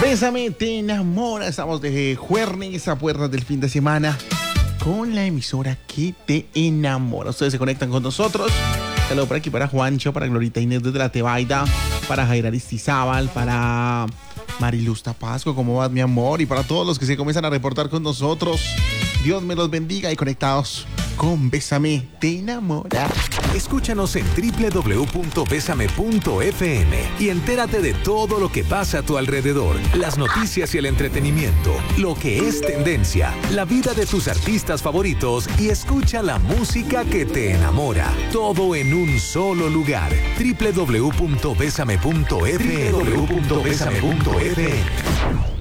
Bésame, te enamora. Estamos de jueves a puertas del fin de semana con la emisora que te enamora. Ustedes se conectan con nosotros. Saludos por aquí para Juancho, para Glorita Inés desde la Tebaida, para Jair Aristizábal, para Mariluz Tapasco, ¿cómo vas, mi amor? Y para todos los que se comienzan a reportar con nosotros. Dios me los bendiga y conectados con Bésame, te enamora. Escúchanos en www.besame.fm y entérate de todo lo que pasa a tu alrededor, las noticias y el entretenimiento, lo que es tendencia, la vida de tus artistas favoritos y escucha la música que te enamora. Todo en un solo lugar. www.besame.fm.